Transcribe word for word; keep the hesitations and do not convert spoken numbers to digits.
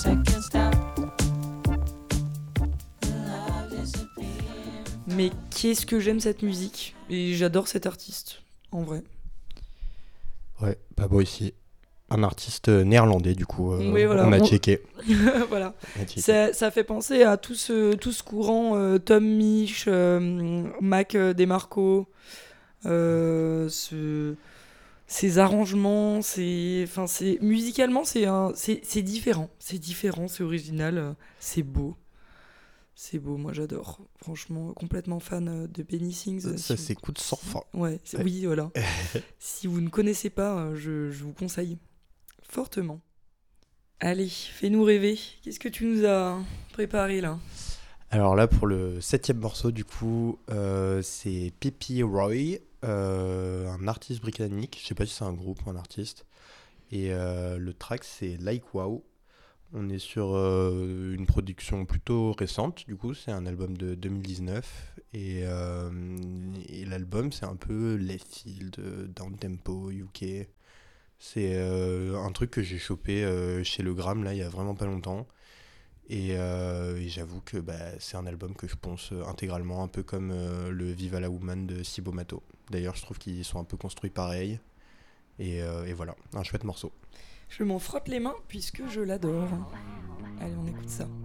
Mais qu'est-ce que j'aime cette musique. Et j'adore cet artiste, en vrai. Ouais, pas beau ici. Un artiste néerlandais, du coup, euh, Oui, voilà, on a on- checké. Voilà. On a checké. Ça, ça fait penser à tout ce, tout ce courant euh, Tom Misch, euh, Mac euh, DeMarco, euh, ce, ces arrangements, c'est, enfin, c'est, musicalement, c'est, un, c'est, c'est différent. C'est différent, c'est original, euh, c'est beau. C'est beau, moi j'adore. Franchement, complètement fan euh, de Benny Sings. euh, Ça si vous- s'écoute sans fin. Ouais, c'est- Ouais. oui, voilà. Si vous ne connaissez pas, euh, je, je vous conseille fortement. Allez, fais-nous rêver. Qu'est-ce que tu nous as préparé là? Alors là, pour le septième morceau, du coup, euh, c'est Pippi Roy, euh, un artiste britannique. Je sais pas si c'est un groupe ou un artiste. Et euh, le track, c'est Like Wow. On est sur euh, une production plutôt récente, du coup, c'est un album de deux mille dix-neuf. Et, euh, et l'album, c'est un peu left field, euh, down tempo, U K. C'est euh, un truc que j'ai chopé euh, chez Le Gramme, là, il y a vraiment pas longtemps. Et, euh, et j'avoue que bah, c'est un album que je ponce euh, intégralement, un peu comme euh, le Viva la Woman de Cibo Matto. D'ailleurs, je trouve qu'ils sont un peu construits pareil. Et, euh, et voilà, un chouette morceau. Je m'en frotte les mains puisque je l'adore. Allez, on écoute ça.